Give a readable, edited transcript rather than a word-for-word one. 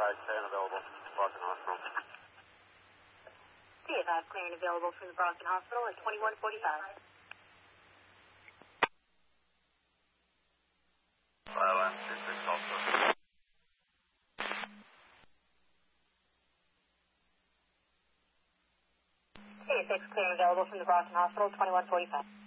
10 available, Boston Hospital. CFI clearing available from the Brockton Hospital at 2145. 5-1-6-6 also. CSX clearing available from the Brockton Hospital, 2145.